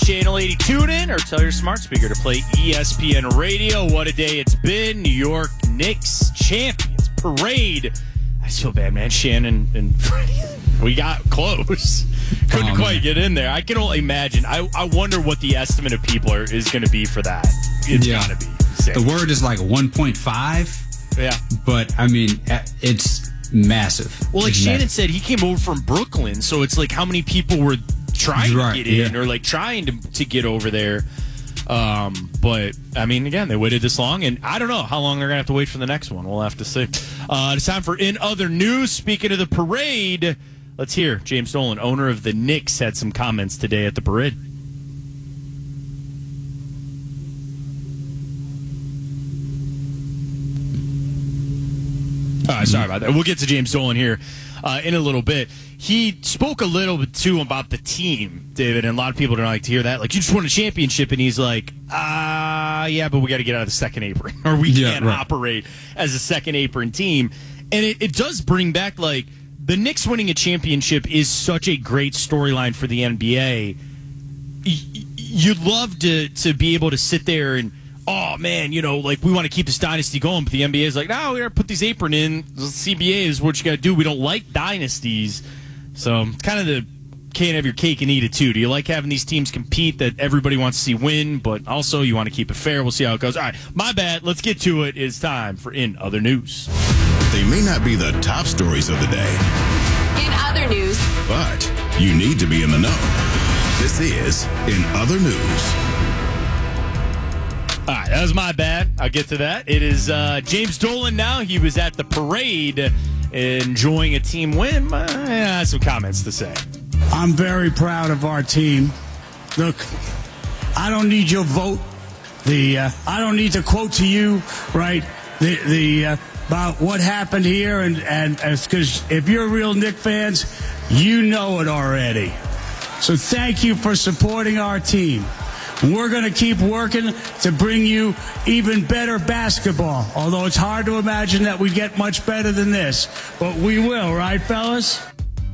Channel 80 tune in or tell your smart speaker to play ESPN Radio. What a day it's been. New York Knicks champions parade. I feel bad, man. Shannon and Freddie, we got close. Couldn't quite get in there. I can only imagine. I wonder what the estimate of people is going to be for that. It's got to be insane. The word is like 1.5. Yeah. But, I mean, it's massive. Well, like Shannon said, he came over from Brooklyn, so it's like how many people were trying to get in or like trying to get over there. But, I mean, again, they waited this long, and I don't know how long they're going to have to wait for the next one. We'll have to see. It's time for In Other News. Speaking of the parade, let's hear James Dolan, owner of the Knicks, had some comments today at the parade. Sorry about that. We'll get to James Dolan here in a little bit. He spoke a little bit, too, about the team, David, and a lot of people don't like to hear that. Like, you just won a championship, and he's like, yeah, but we got to get out of the second apron, or we can't operate as a second apron team. And it does bring back, like, the Knicks winning a championship is such a great storyline for the NBA. You'd love to be able to sit there and, oh, man, you know, like, we want to keep this dynasty going, but the NBA is like, no, we got to put these apron in. The CBA is what you got to do. We don't like dynasties. So, kind of the can't have your cake and eat it, too. Do you like having these teams compete that everybody wants to see win, but also you want to keep it fair? We'll see how it goes. All right, my bad. Let's get to it. It's time for In Other News. They may not be the top stories of the day. In other news. But you need to be in the know. This is In Other News. All right, that was my bad. I'll get to that. It is James Dolan now. He was at the parade enjoying a team win. I have some comments to say. I'm very proud of our team. Look, I don't need your vote. I don't need to quote to you, right? About what happened here, and because if you're real Knicks fans, you know it already. So thank you for supporting our team. We're going to keep working to bring you even better basketball, although it's hard to imagine that we get much better than this. But we will, right, fellas?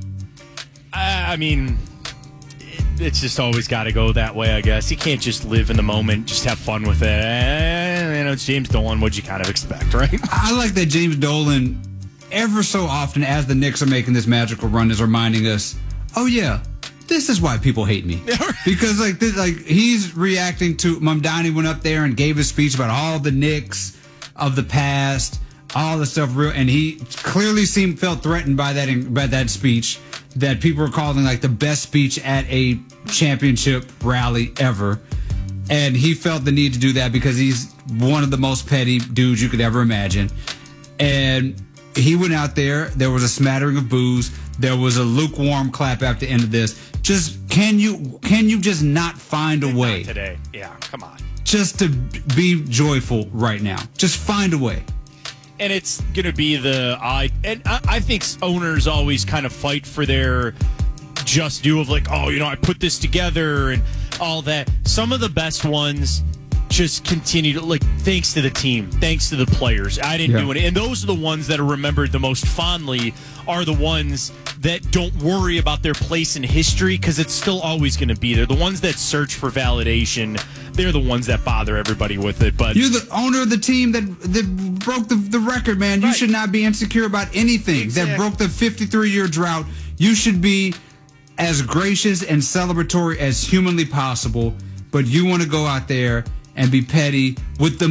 I mean, it's just always got to go that way, I guess. You can't just live in the moment, just have fun with it. You know, it's James Dolan. What'd you kind of expect, right? I like that James Dolan, ever so often, as the Knicks are making this magical run, is reminding us, oh, yeah, this is why people hate me. Because he's reacting to Mamdani went up there and gave a speech about all the Knicks of the past, all the stuff and he clearly felt threatened by that speech that people were calling like the best speech at a championship rally ever. And he felt the need to do that because he's one of the most petty dudes you could ever imagine. And he went out there. There was a smattering of boos. There was a lukewarm clap at the end of this. Just can you just not find a way not today? Yeah, come on. Just to be joyful right now. Just find a way. And it's going to be I think owners always kind of fight for their just due of like, oh, you know, I put this together and all that. Some of the best ones just continue to, like, thanks to the team, thanks to the players. I didn't do it. And those are the ones that are remembered the most fondly, are the ones that don't worry about their place in history because it's still always going to be there. The ones that search for validation, they're the ones that bother everybody with it. But you're the owner of the team that broke the record, man. You should not be insecure about anything that broke the 53-year drought. You should be as gracious and celebratory as humanly possible, but you want to go out there and be petty with the